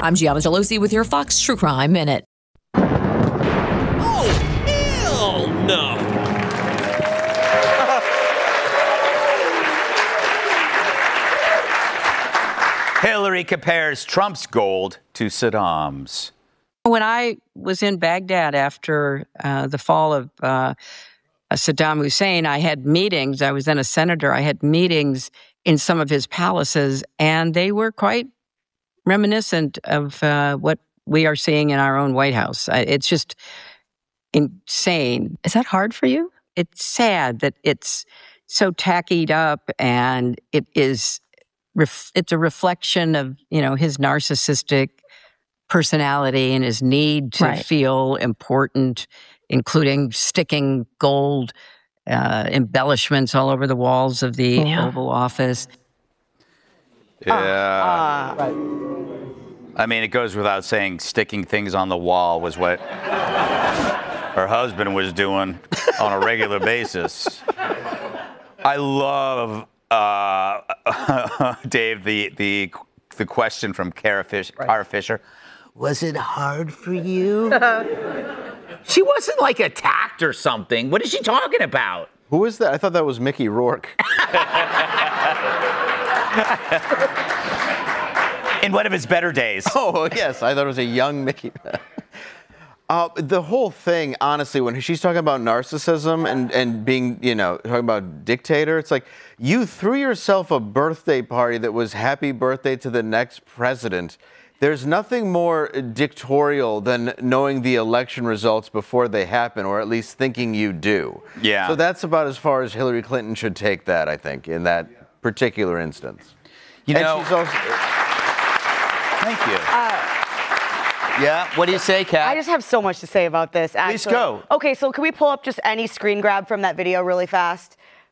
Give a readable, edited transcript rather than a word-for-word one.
I'm Gianna Gelosi with your Fox True Crime Minute. Oh, hell no! Hillary compares Trump's gold to Saddam's. When I was in Baghdad after the fall of Saddam Hussein, I had meetings. I was then a senator. I had meetings in some of his palaces, and they were quite reminiscent of what we are seeing in our own White House. It's just insane. Is that hard for you? It's sad that it's so tackied up, and it's a reflection of, his narcissistic personality and his need to feel important, including sticking gold embellishments all over the walls of the Oval Office. Yeah. I mean, it goes without saying, sticking things on the wall was what her husband was doing on a regular basis. I love, Dave, the question from Cara Fisher. Was it hard for you? She wasn't like attacked or something. What is she talking about? Who is that? I thought that was Mickey Rourke. In one of his better days. Oh, yes. I thought it was a young Mickey. The whole thing, honestly, when she's talking about narcissism and being, talking about dictator, it's like you threw yourself a birthday party that was happy birthday to the next president. There's nothing more dictatorial than knowing the election results before they happen, or at least thinking you do. Yeah. So that's about as far as Hillary Clinton should take that, I think, in that particular instance. She's also... Thank you. Yeah, what do you say, Kat? I just have so much to say about this, actually. Please go. Okay, so can we pull up just any screen grab from that video really fast?